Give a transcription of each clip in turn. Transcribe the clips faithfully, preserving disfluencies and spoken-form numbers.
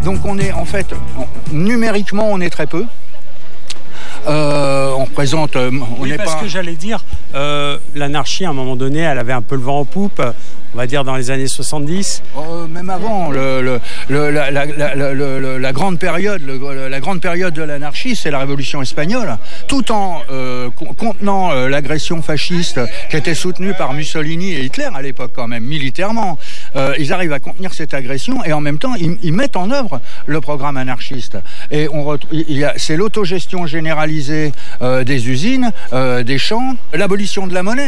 Donc on est en fait, numériquement on est très peu. Euh, on représente... On oui, n'est parce pas... que j'allais dire, euh, l'anarchie à un moment donné, elle avait un peu le vent en poupe, on va dire dans les années soixante-dix. Euh, même avant, le, le, le, la, la, la, la, la, la grande période, le, la grande période de l'anarchie, c'est la Révolution espagnole, tout en euh, contenant euh, l'agression fasciste qui était soutenue par Mussolini et Hitler à l'époque quand même, militairement. Euh, ils arrivent à contenir cette agression et en même temps, ils, ils mettent en œuvre le programme anarchiste. Et on retrouve, il y a, c'est l'autogestion généralisée euh, des usines, euh, des champs, l'abolition de la monnaie.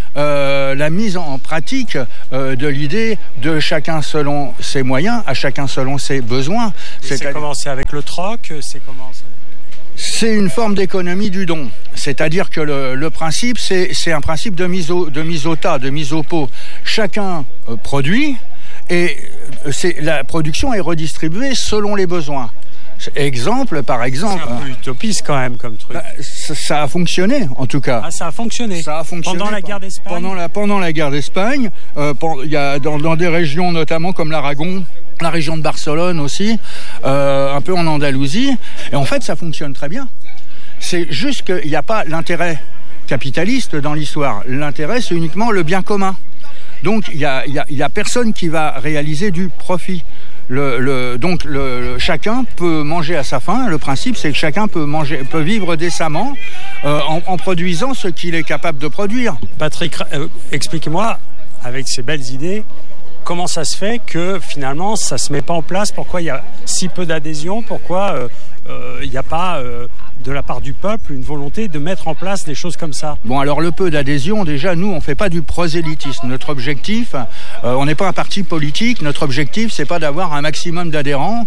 Euh, la mise en pratique euh, de l'idée de chacun selon ses moyens, à chacun selon ses besoins. C'est, c'est commencé avec le troc, c'est comment ça ? C'est une forme d'économie du don. C'est-à-dire que le, le principe, c'est, c'est un principe de mise au, de mise au tas, de mise au pot. Chacun euh, produit et c'est, la production est redistribuée selon les besoins. Exemple, par exemple... C'est un peu utopiste quand même comme truc. Bah, ça, ça a fonctionné, en tout cas. Ah, ça a fonctionné. Ça a fonctionné pendant la guerre d'Espagne. Pendant la, pendant la guerre d'Espagne, euh, il y a dans, dans des régions notamment comme l'Aragon, la région de Barcelone aussi, euh, un peu en Andalousie. Et en fait, ça fonctionne très bien. C'est juste qu'il n'y a pas l'intérêt capitaliste dans l'histoire. L'intérêt, c'est uniquement le bien commun. Donc, il n'y a, y a, y a personne qui va réaliser du profit. Le, le, donc le, le, chacun peut manger à sa faim. Le principe, c'est que chacun peut manger, peut vivre décemment euh, en, en produisant ce qu'il est capable de produire. Patrick, euh, expliquez-moi, avec ces belles idées, comment ça se fait que finalement ça se met pas en place ? Pourquoi il y a si peu d'adhésion ? Pourquoi euh, euh, il n'y a pas euh, de la part du peuple une volonté de mettre en place des choses comme ça ? Bon, alors le peu d'adhésion, déjà, nous, on fait pas du prosélytisme. Notre objectif, euh, on n'est pas un parti politique. Notre objectif, c'est pas d'avoir un maximum d'adhérents.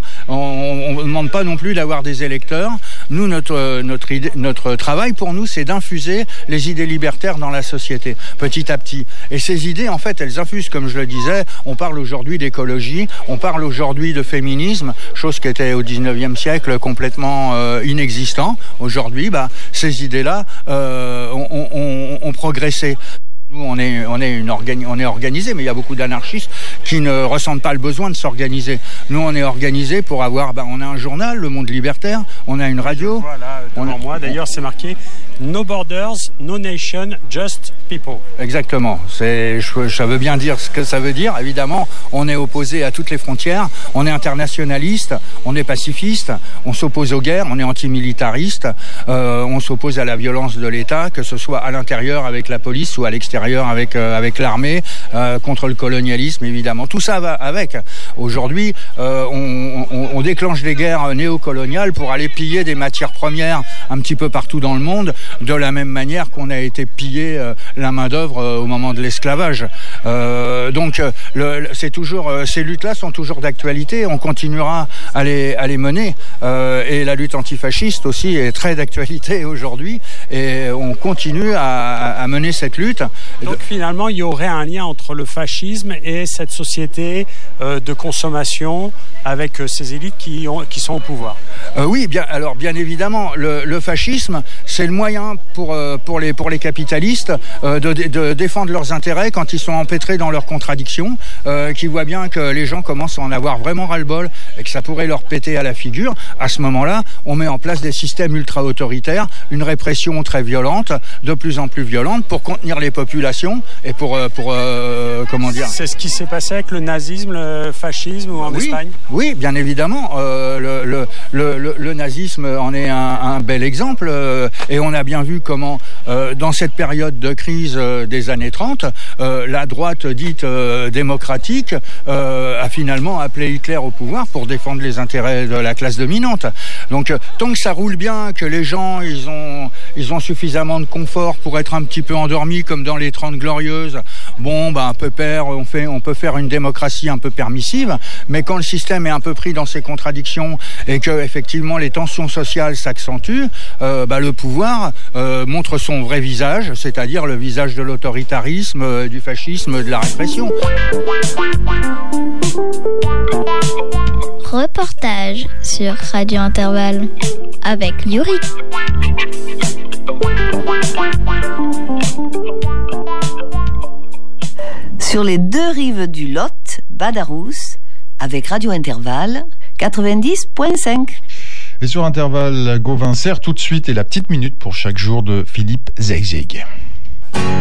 On ne demande pas non plus d'avoir des électeurs. Nous, notre notre idée, notre travail pour nous, c'est d'infuser les idées libertaires dans la société, petit à petit. Et ces idées, en fait, elles infusent, comme je le disais. On parle aujourd'hui d'écologie, on parle aujourd'hui de féminisme, chose qui était au dix-neuvième siècle complètement euh, inexistant. Aujourd'hui, bah, ces idées-là euh, ont, ont, ont progressé. Nous, on est, on est, une organi- on est organisé, mais il y a beaucoup d'anarchistes qui ne ressentent pas le besoin de s'organiser. Nous, on est organisé pour avoir, bah, on a un journal, Le Monde Libertaire, on a une radio. Voilà, devant moi, d'ailleurs, c'est marqué No Borders, No Nation, Just People. Exactement. C'est, ça veut bien dire ce que ça veut dire. Évidemment, on est opposé à toutes les frontières. On est internationaliste, on est pacifiste, on s'oppose aux guerres, on est antimilitariste, euh, on s'oppose à la violence de l'État, que ce soit à l'intérieur avec la police ou à l'extérieur avec euh, avec l'armée, euh, contre le colonialisme, évidemment. Tout ça va avec. Aujourd'hui, euh, on, on, on déclenche des guerres néocoloniales pour aller piller des matières premières un petit peu partout dans le monde, de la même manière qu'on a été pillé euh, la main-d'œuvre euh, au moment de l'esclavage. Euh, donc, euh, le, c'est toujours, euh, ces luttes-là sont toujours d'actualité. On continuera à les, à les mener. Euh, et la lutte antifasciste aussi est très d'actualité aujourd'hui. Et on continue à, à mener cette lutte. Donc finalement, il y aurait un lien entre le fascisme et cette société euh, de consommation avec euh, ces élites qui, ont, qui sont au pouvoir. Euh, oui, bien, alors bien évidemment, le, le fascisme, c'est le moyen pour, euh, pour, les, pour les capitalistes euh, de, de défendre leurs intérêts quand ils sont empêtrés dans leurs contradictions, euh, qui voient bien que les gens commencent à en avoir vraiment ras-le-bol et que ça pourrait leur péter à la figure. À ce moment-là, on met en place des systèmes ultra-autoritaires, une répression très violente, de plus en plus violente, pour contenir les populations et pour, euh, pour euh, comment dire... C'est ce qui s'est passé avec le nazisme, le fascisme ou en oui, Espagne ? Oui, bien évidemment. Euh, le, le, le, le, le nazisme en est un, un bel exemple. Euh, et on a bien vu comment, euh, dans cette période de crise euh, des années trente, euh, la droite dite euh, démocratique euh, a finalement appelé Hitler au pouvoir pour défendre les intérêts de la classe dominante. Donc, euh, tant que ça roule bien, que les gens ils ont, ils ont suffisamment de confort pour être un petit peu endormis, comme dans les Trente Glorieuses, bon, ben, un peu père, on, fait, on peut faire une démocratie un peu permissive, mais quand le système est un peu pris dans ses contradictions et que effectivement les tensions sociales s'accentuent, euh, bah, le pouvoir euh, montre son vrai visage, c'est-à-dire le visage de l'autoritarisme, euh, du fascisme, de la répression. Reportage sur Radio Intervalle avec Yuri. Sur les deux rives du Lot, Badarousse, avec Radio Intervalle, quatre-vingt-dix point cinq. Et sur Intervalle, Gauvin sert tout de suite et la petite minute pour chaque jour de Philippe Zegzeg.